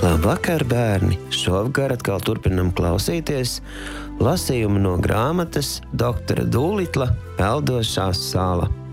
Labvakar, bērni! Šovakar atkal turpinam klausīties lasījumu no grāmatas Doktora Dūlitla Peldošā sala.